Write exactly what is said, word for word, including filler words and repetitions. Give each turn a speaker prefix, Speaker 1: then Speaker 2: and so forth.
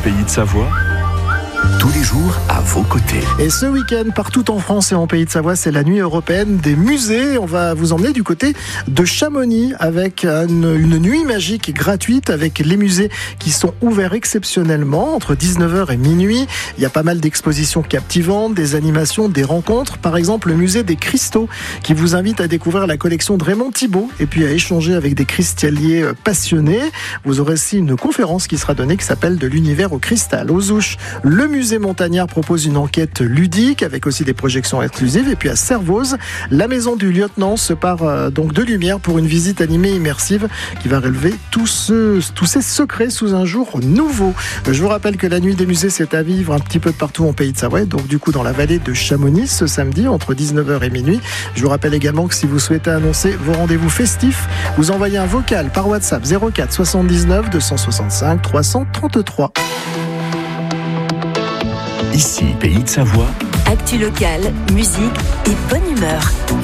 Speaker 1: Pays de Savoie, tous les jours à vos côtés.
Speaker 2: Et ce week-end, partout en France et en Pays de Savoie, c'est la nuit européenne des musées. On va vous emmener du côté de Chamonix avec une, une nuit magique gratuite avec les musées qui sont ouverts exceptionnellement entre dix-neuf heures et minuit. Il y a pas mal d'expositions captivantes, des animations, des rencontres. Par exemple, le musée des cristaux qui vous invite à découvrir la collection de Raymond Thibault et puis à échanger avec des cristalliers passionnés. Vous aurez aussi une conférence qui sera donnée qui s'appelle De l'univers au cristal. Aux Ouches, le musée Montagnard propose une enquête ludique avec aussi des projections exclusives. Et puis à Servoz, la maison du lieutenant se part euh, donc de lumière pour une visite animée immersive qui va relever tous, ce, tous ces secrets sous un jour nouveau. Je vous rappelle que la nuit des musées, c'est à vivre un petit peu de partout en Pays de Savoie, donc du coup dans la vallée de Chamonix ce samedi entre dix-neuf heures et minuit. Je vous rappelle également que si vous souhaitez annoncer vos rendez-vous festifs, vous envoyez un vocal par WhatsApp zéro quatre soixante-dix-neuf deux cent soixante-cinq trois cent trente-trois.
Speaker 1: Ici, Pays de Savoie.
Speaker 3: Actu locale, musique et bonne humeur.